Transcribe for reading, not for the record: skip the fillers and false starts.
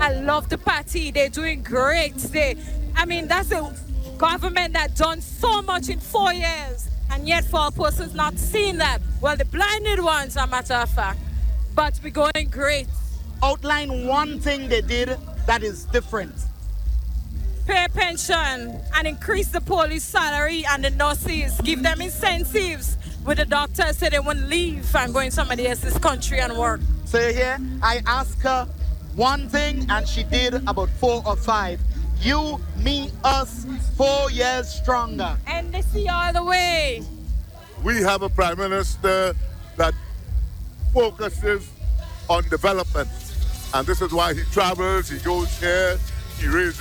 I love the party. They're doing great. That's a government that done so much in 4 years. And yet for a person's not seeing that. Well, the blinded ones, a matter of fact. But we're going great. Outline one thing they did that is different. Pay pension and increase the police salary and the nurses. Give them incentives. With the doctors say they won't leave and go in somebody else's country and work. So here, I asked her one thing and she did about 4 or 5. You, me, us, 4 years stronger. And they see all the way. We have a prime minister that focuses on development. And this is why he travels, he goes here, he raises